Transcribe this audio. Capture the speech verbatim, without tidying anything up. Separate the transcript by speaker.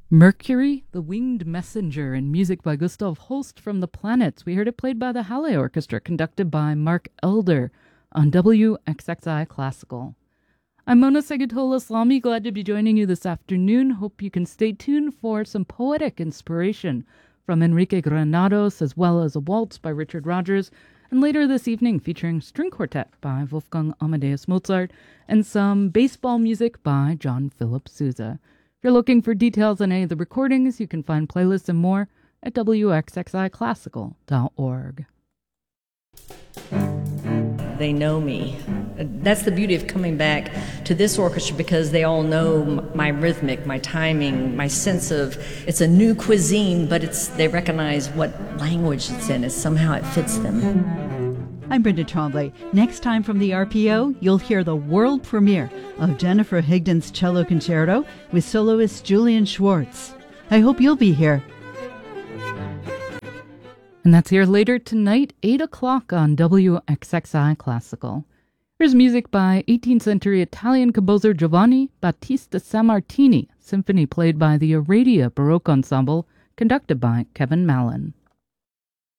Speaker 1: Mercury, the Winged Messenger, and music by Gustav Holst from The Planets. We heard it played by the Halle Orchestra, conducted by Mark Elder on W X X I Classical. I'm Mona Segutola-Slamy, glad to be joining you this afternoon. Hope you can stay tuned for some poetic inspiration from Enrique Granados, as well as a waltz by Richard Rodgers, and later this evening featuring string quartet by Wolfgang Amadeus Mozart, and some baseball music by John Philip Sousa. If you're looking for details on any of the recordings, you can find playlists and more at W X X I classical dot org.
Speaker 2: They know me. That's the beauty of coming back to this orchestra, because they all know my rhythmic, my timing, my sense of, it's a new cuisine, but it's they recognize what language it's in. It's somehow it fits them.
Speaker 3: I'm Brenda Trombley. Next time from the R P O, you'll hear the world premiere of Jennifer Higdon's Cello Concerto with soloist Julian Schwartz. I hope you'll be here.
Speaker 1: And that's here later tonight, eight o'clock on W X X I Classical. Here's music by eighteenth century Italian composer Giovanni Battista Sammartini, symphony played by the Aradia Baroque Ensemble, conducted by Kevin Mallon.